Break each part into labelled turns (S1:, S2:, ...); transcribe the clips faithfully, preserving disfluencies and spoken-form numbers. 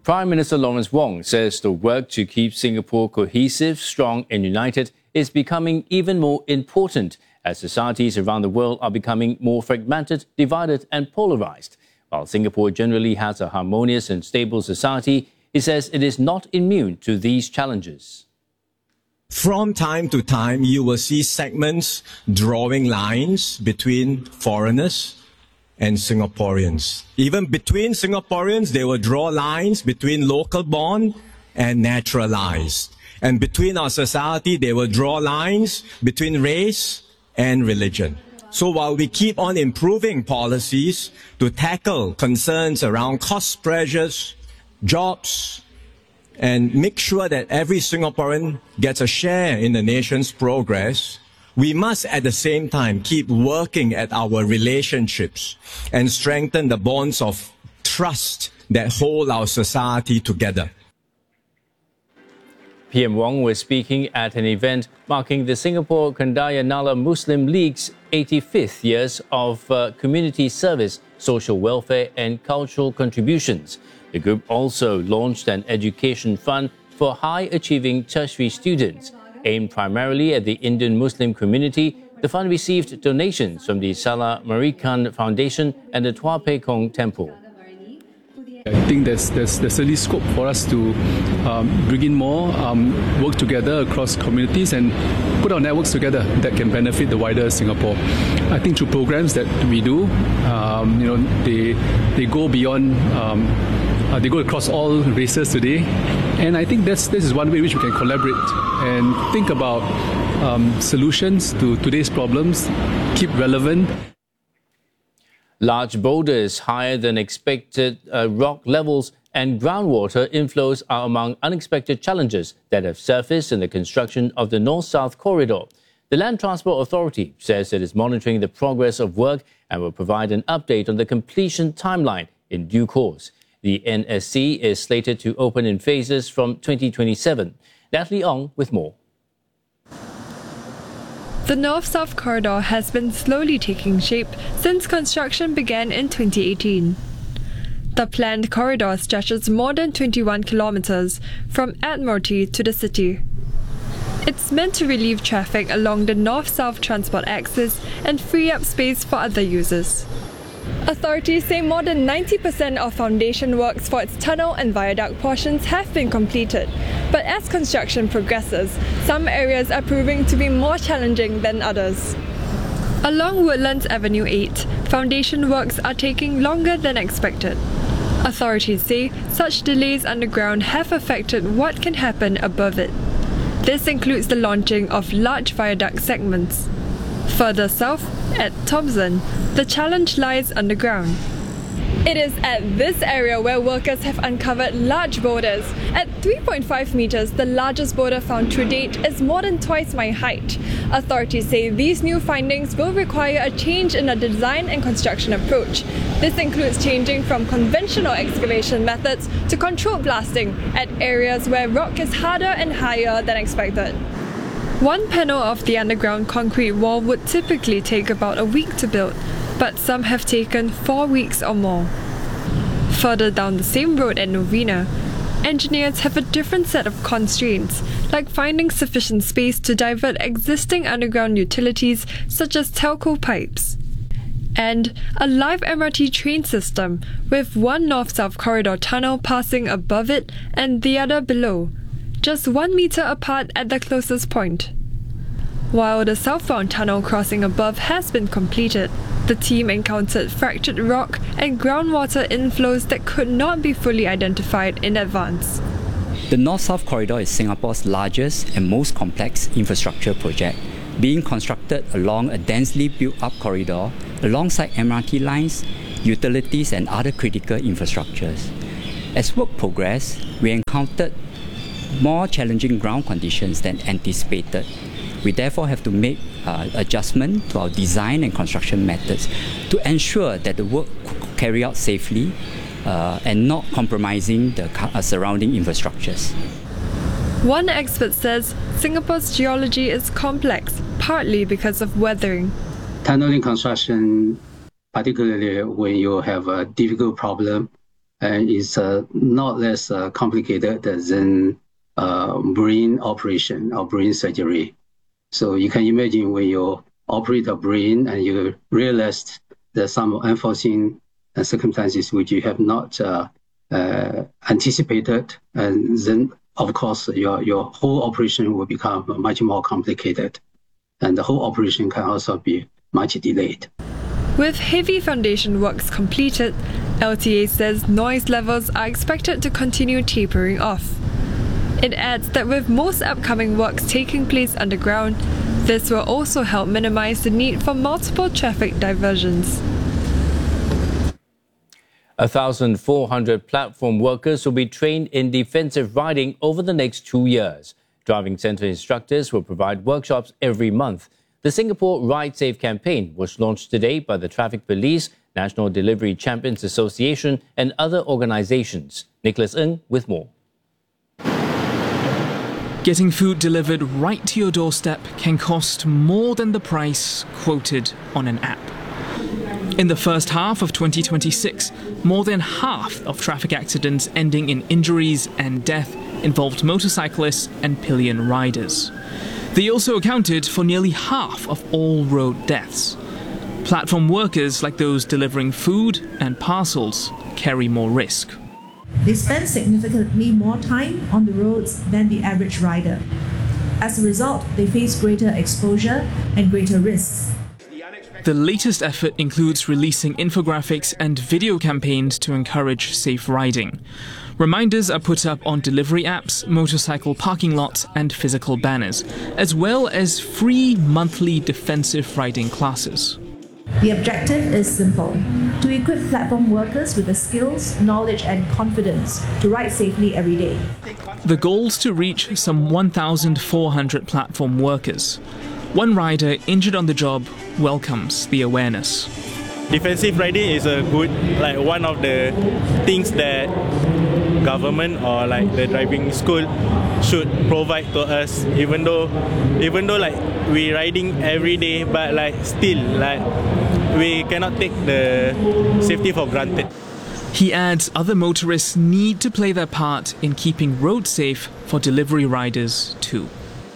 S1: Prime Minister Lawrence Wong says the work to keep Singapore cohesive, strong and united is becoming even more important as societies around the world are becoming more fragmented, divided and polarized. While Singapore generally has a harmonious and stable society, he says it is not immune to these challenges.
S2: From time to time, you will see segments drawing lines between foreigners and Singaporeans. Even between Singaporeans, they will draw lines between local born and naturalized. And between our society, they will draw lines between race and religion. So while we keep on improving policies to tackle concerns around cost pressures, jobs, and make sure that every Singaporean gets a share in the nation's progress, we must at the same time keep working at our relationships and strengthen the bonds of trust that hold our society together.
S1: P M Wong was speaking at an event marking the Singapore Kandaya Nala Muslim League's eighty-fifth years of uh, community service, social welfare and cultural contributions. The group also launched an education fund for high-achieving tertiary students. Aimed primarily at the Indian Muslim community, the fund received donations from the Salah Marikan Foundation and the Tua Pei Kong Temple.
S3: I think there's, there's, there's really scope for us to um, bring in more, um, work together across communities and put our networks together that can benefit the wider Singapore. I think through programs that we do, um, you know, they, they go beyond, um, uh, they go across all races today. And I think that's, this is one way in which we can collaborate and think about um, solutions to today's problems, keep relevant.
S1: Large boulders, higher than expected uh, rock levels and groundwater inflows are among unexpected challenges that have surfaced in the construction of the North-South Corridor. The Land Transport Authority says it is monitoring the progress of work and will provide an update on the completion timeline in due course. The N S C is slated to open in phases from twenty twenty-seven. Natalie Ong with more.
S4: The North-South Corridor has been slowly taking shape since construction began in twenty eighteen. The planned corridor stretches more than twenty-one kilometres from Admiralty to the city. It's meant to relieve traffic along the north-south transport axis and free up space for other users. Authorities say more than ninety percent of foundation works for its tunnel and viaduct portions have been completed. But as construction progresses, some areas are proving to be more challenging than others. Along Woodlands Avenue eight, foundation works are taking longer than expected. Authorities say such delays underground have affected what can happen above it. This includes the launching of large viaduct segments. Further south, at Thomson, the challenge lies underground. It is at this area where workers have uncovered large boulders. At three point five meters, the largest boulder found to date is more than twice my height. Authorities say these new findings will require a change in the design and construction approach. This includes changing from conventional excavation methods to controlled blasting at areas where rock is harder and higher than expected. One panel of the underground concrete wall would typically take about a week to build, but some have taken four weeks or more. Further down the same road at Novena, engineers have a different set of constraints, like finding sufficient space to divert existing underground utilities such as telco pipes. And a live M R T train system, with one north-south corridor tunnel passing above it and the other below, just one meter apart at the closest point. While the southbound tunnel crossing above has been completed, the team encountered fractured rock and groundwater inflows that could not be fully identified in advance.
S5: The North-South Corridor is Singapore's largest and most complex infrastructure project, being constructed along a densely built-up corridor alongside M R T lines, utilities and other critical infrastructures. As work progressed, we encountered more challenging ground conditions than anticipated. We therefore have to make uh, adjustment to our design and construction methods to ensure that the work could carry out safely uh, and not compromising the uh, surrounding infrastructures.
S4: One expert says Singapore's geology is complex, partly because of weathering.
S6: Tunneling construction, particularly when you have a difficult problem and it's uh, not less uh, complicated than uh, brain operation or brain surgery. So you can imagine when you operate a brain and you realize there's some unforeseen circumstances which you have not uh, uh, anticipated, and then of course your, your whole operation will become much more complicated, and the whole operation can also be much delayed.
S4: With heavy foundation works completed, L T A says noise levels are expected to continue tapering off. It adds that with most upcoming works taking place underground, this will also help minimize the need for multiple traffic diversions.
S1: one thousand four hundred platform workers will be trained in defensive riding over the next two years. Driving centre instructors will provide workshops every month. The Singapore Ride Safe campaign was launched today by the Traffic Police, National Delivery Champions Association and other organisations. Nicholas Ng with more.
S7: Getting food delivered right to your doorstep can cost more than the price quoted on an app. In the first half of twenty twenty-six, more than half of traffic accidents ending in injuries and death involved motorcyclists and pillion riders. They also accounted for nearly half of all road deaths. Platform workers, like those delivering food and parcels, carry more risk.
S8: They spend significantly more time on the roads than the average rider. As a result, they face greater exposure and greater risks.
S7: The latest effort includes releasing infographics and video campaigns to encourage safe riding. Reminders are put up on delivery apps, motorcycle parking lots and physical banners, as well as free monthly defensive riding classes.
S8: The objective is simple: to equip platform workers with the skills, knowledge and confidence to ride safely every day.
S7: The goal is to reach some one thousand four hundred platform workers. One rider injured on the job welcomes the awareness.
S9: Defensive riding is a good, like one of the things that government or like the driving school should provide to us, even though even though like we riding every day, but like still like we cannot take the safety for granted.
S7: He adds other motorists need to play their part in keeping roads safe for delivery riders too.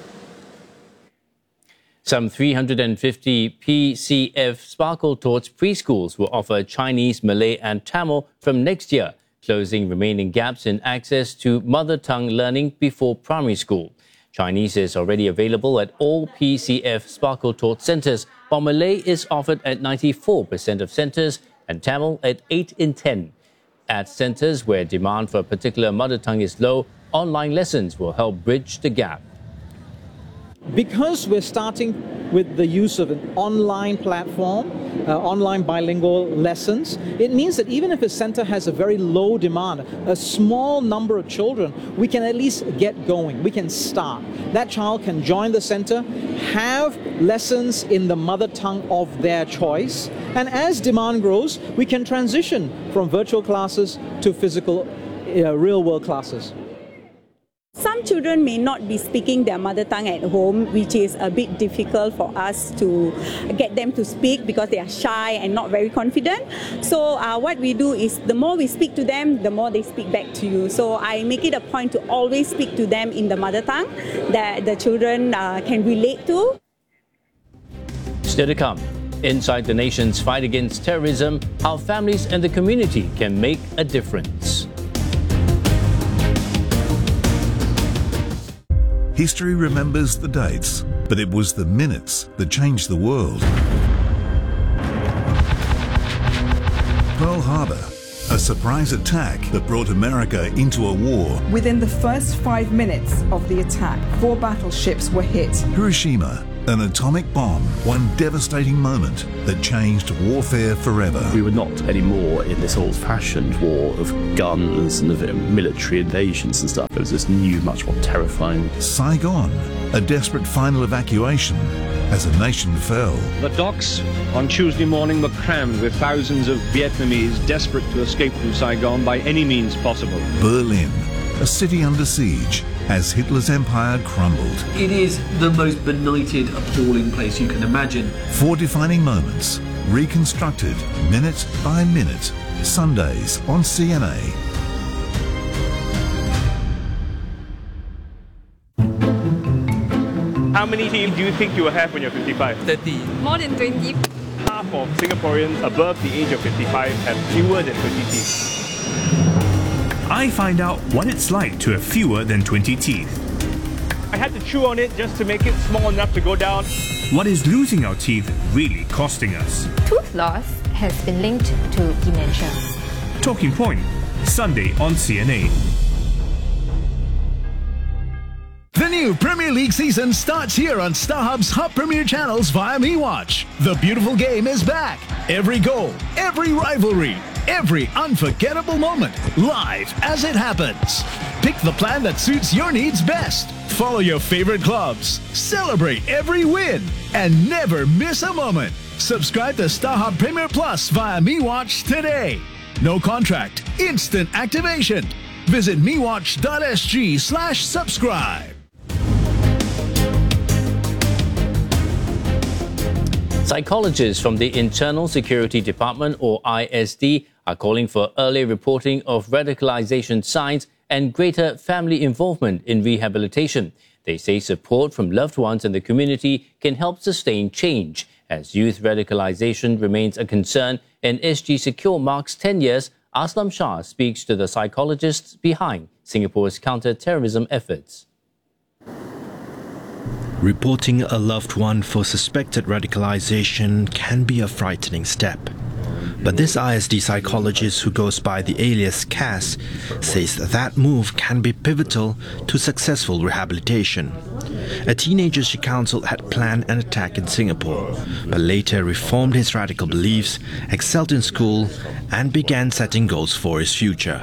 S1: Some three hundred fifty P C F Sparkle Tots preschools will offer Chinese, Malay and Tamil from next year, closing remaining gaps in access to mother tongue learning before primary school. Chinese is already available at all P C F Sparkle Tots centres, while Malay is offered at ninety-four percent of centres and Tamil at eight in ten. At centres where demand for a particular mother tongue is low, online lessons will help bridge the gap.
S10: Because we're starting with the use of an online platform, uh, online bilingual lessons, it means that even if a center has a very low demand, a small number of children, we can at least get going. We can start. That child can join the center, have lessons in the mother tongue of their choice, and as demand grows, we can transition from virtual classes to physical, uh, real-world classes.
S11: Some children may not be speaking their mother tongue at home, which is a bit difficult for us to get them to speak because they are shy and not very confident. So uh, what we do is the more we speak to them, the more they speak back to you. So I make it a point to always speak to them in the mother tongue that the children uh, can relate to.
S1: Still to come, inside the nation's fight against terrorism, how families and the community can make a difference.
S12: History remembers the dates, but it was the minutes that changed the world. Pearl Harbor, a surprise attack that brought America into a war.
S13: Within the first five minutes of the attack, four battleships were hit.
S12: Hiroshima, an atomic bomb, one devastating moment that changed warfare forever.
S14: We were not anymore in this old-fashioned war of guns and of military invasions and stuff. It was this new, much more terrifying.
S12: Saigon, a desperate final evacuation as a nation fell.
S15: The docks on Tuesday morning were crammed with thousands of Vietnamese desperate to escape from Saigon by any means possible.
S12: Berlin, a city under siege as Hitler's empire crumbled.
S16: It is the most benighted, appalling place you can imagine.
S12: Four defining moments, reconstructed minute by minute. Sundays on C N A.
S9: How many teeth do you think you will have when you're fifty-five?
S16: thirty.
S17: More than twenty.
S9: Half of Singaporeans above the age of fifty-five have fewer than twenty teeth.
S18: I find out what it's like to have fewer than twenty teeth.
S9: I had to chew on it just to make it small enough to go down.
S18: What is losing our teeth really costing us?
S17: Tooth loss has been linked to dementia.
S18: Talking Point, Sunday on C N A.
S19: The new Premier League season starts here on StarHub's Hub Premier channels via MeWatch. The beautiful game is back. Every goal, every rivalry, every unforgettable moment, live as it happens. Pick the plan that suits your needs best. Follow your favorite clubs, celebrate every win, and never miss a moment. Subscribe to StarHub Premier Plus via MeWatch today. No contract, instant activation. Visit mewatch.sg slash subscribe.
S1: Psychologists from the Internal Security Department, or I S D, are calling for early reporting of radicalization signs and greater family involvement in rehabilitation. They say support from loved ones and the community can help sustain change. As youth radicalization remains a concern and S G Secure marks ten years, Aslam Shah speaks to the psychologists behind Singapore's counter-terrorism efforts.
S20: Reporting a loved one for suspected radicalization can be a frightening step. But this I S D psychologist, who goes by the alias Cass, says that move can be pivotal to successful rehabilitation. A teenager she counseled had planned an attack in Singapore, but later reformed his radical beliefs, excelled in school, and began setting goals for his future.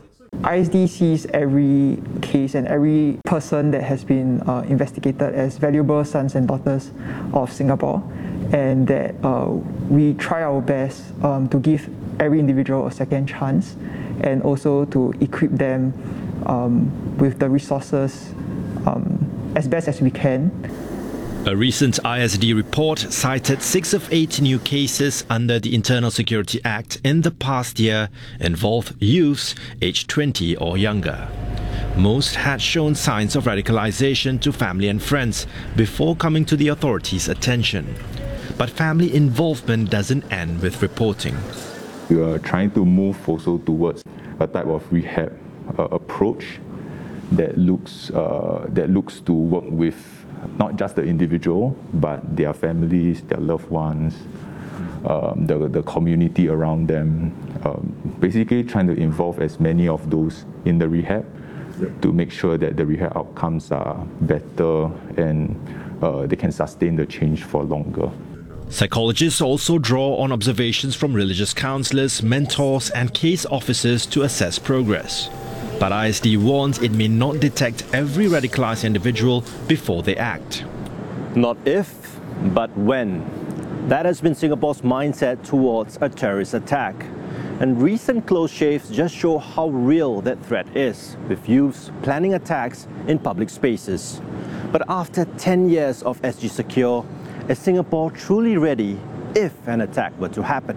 S21: I S D sees every case and every person that has been uh, investigated as valuable sons and daughters of Singapore, and that uh, we try our best um, to give every individual a second chance, and also to equip them um, with the resources um, as best as we can.
S20: A recent I S D report cited six of eight new cases under the Internal Security Act in the past year involved youths aged twenty or younger. Most had shown signs of radicalization to family and friends before coming to the authorities' attention. But family involvement doesn't end with reporting.
S22: We are trying to move also towards a type of rehab uh, approach that looks uh, that looks to work with not just the individual, but their families, their loved ones, um, the, the community around them. Um, basically trying to involve as many of those in the rehab to make sure that the rehab outcomes are better and uh, they can sustain the change for longer.
S20: Psychologists also draw on observations from religious counselors, mentors, and case officers to assess progress. But I S D warns it may not detect every radicalized individual before they act.
S23: Not if, but when. That has been Singapore's mindset towards a terrorist attack. And recent close shaves just show how real that threat is, with youths planning attacks in public spaces. But after ten years of S G Secure, is Singapore truly ready if an attack were to happen?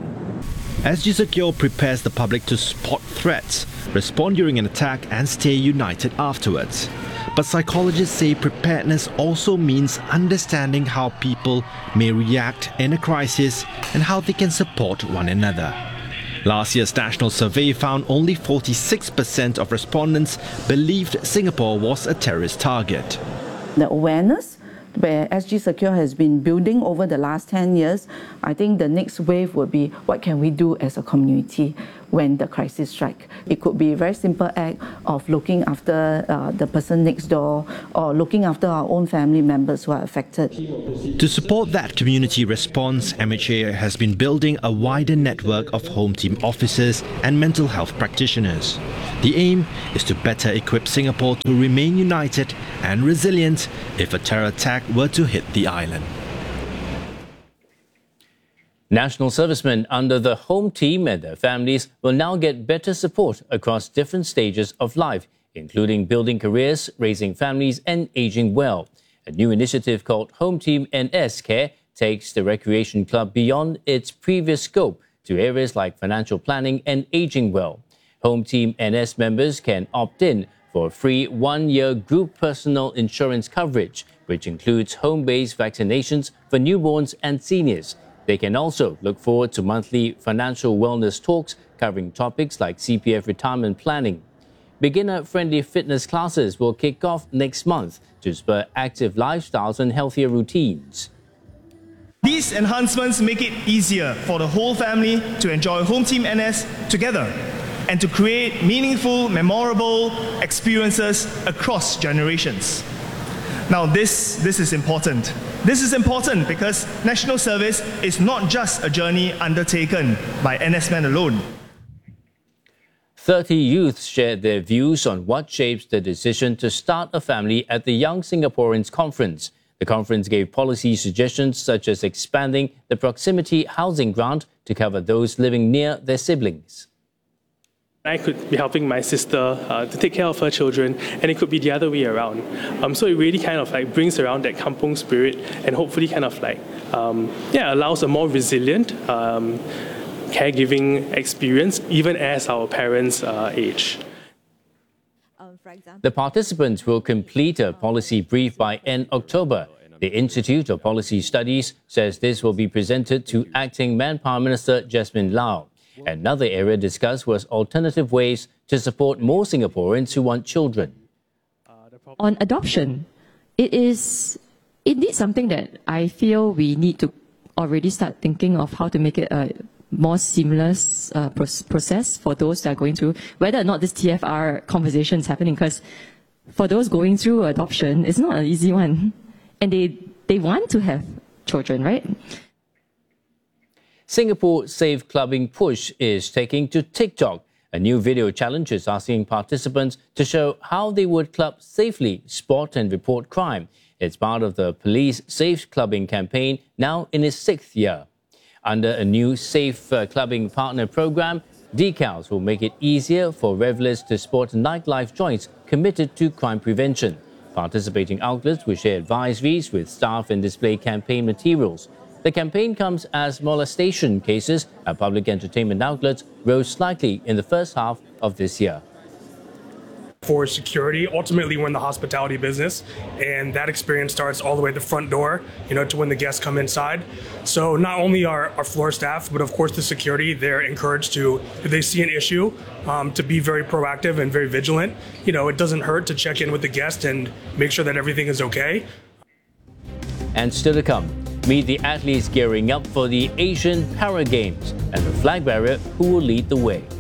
S20: S G Secure prepares the public to spot threats, respond during an attack, and stay united afterwards. But psychologists say preparedness also means understanding how people may react in a crisis and how they can support one another. Last year's national survey found only forty-six percent of respondents believed Singapore was a terrorist target.
S24: The awareness where S G Secure has been building over the last ten years, I think the next wave would be what can we do as a community when the crisis strikes. It could be a very simple act of looking after uh, the person next door or looking after our own family members who are affected.
S20: To support that community response, M H A has been building a wider network of home team officers and mental health practitioners. The aim is to better equip Singapore to remain united and resilient if a terror attack were to hit the island.
S1: National servicemen under the Home Team and their families will now get better support across different stages of life, including building careers, raising families and aging well. A new initiative called Home Team N S Care takes the recreation club beyond its previous scope to areas like financial planning and aging well. Home Team N S members can opt in for free one-year group personal insurance coverage, which includes home-based vaccinations for newborns and seniors. They can also look forward to monthly financial wellness talks covering topics like C P F retirement planning. Beginner-friendly fitness classes will kick off next month to spur active lifestyles and healthier routines.
S2: These enhancements make it easier for the whole family to enjoy Home Team N S together and to create meaningful, memorable experiences across generations. Now this, this is important. This is important because national service is not just a journey undertaken by N S men alone.
S1: thirty youths shared their views on what shapes the decision to start a family at the Young Singaporeans Conference. The conference gave policy suggestions such as expanding the proximity housing grant to cover those living near their siblings.
S3: I could be helping my sister uh, to take care of her children, and it could be the other way around. Um, so it really kind of like brings around that kampung spirit, and hopefully kind of like um, yeah allows a more resilient um, caregiving experience even as our parents uh, age.
S1: The participants will complete a policy brief by end October. The Institute of Policy Studies says this will be presented to Acting Manpower Minister Jasmine Lau. Another area discussed was alternative ways to support more Singaporeans who want children.
S5: On adoption, it is indeed something that I feel we need to already start thinking of how to make it a more seamless uh, process for those that are going through, whether or not this T F R conversation is happening, because for those going through adoption, it's not an easy one. And they, they want to have children, right?
S1: Singapore Safe Clubbing Push is taking to TikTok. A new video challenge is asking participants to show how they would club safely, spot and report crime. It's part of the Police Safe Clubbing campaign, now in its sixth year. Under a new Safe uh, Clubbing Partner program, decals will make it easier for revelers to spot nightlife joints committed to crime prevention. Participating outlets will share advisories with staff and display campaign materials. The campaign comes as molestation cases at public entertainment outlets rose slightly in the first half of this year.
S16: For security, ultimately we're in the hospitality business, and that experience starts all the way at the front door, you know, to when the guests come inside. So not only our, our floor staff, but of course the security, they're encouraged to, if they see an issue, um, to be very proactive and very vigilant. You know, it doesn't hurt to check in with the guest and make sure that everything is okay.
S1: And still to come, meet the athletes gearing up for the Asian Para Games and the flag bearer who will lead the way.